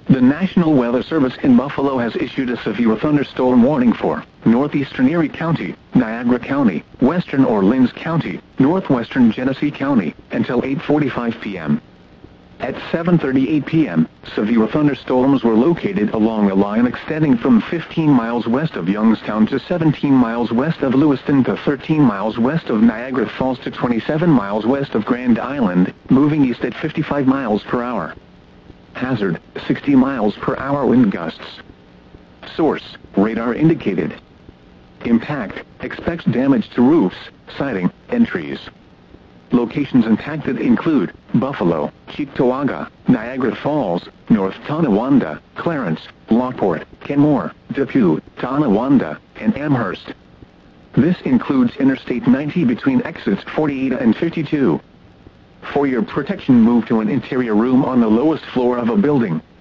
The National Weather Service in Buffalo has issued a severe thunderstorm warning for northeastern Erie County, Niagara County, western Orleans County, northwestern Genesee County, until 8:45 p.m. At 7:38 p.m., severe thunderstorms were located along a line extending from 15 miles west of Youngstown to 17 miles west of Lewiston to 13 miles west of Niagara Falls to 27 miles west of Grand Island, moving east at 55 miles per hour. Hazard, 60 miles per hour wind gusts. Source, radar indicated. Impact, expects damage to roofs, siding, and trees. Locations impacted include Buffalo, Cheektowaga, Niagara Falls, North Tonawanda, Clarence, Lockport, Kenmore, Depew, Tonawanda, and Amherst. This includes Interstate 90 between exits 48 and 52. For your protection, move to an interior room on the lowest floor of a building.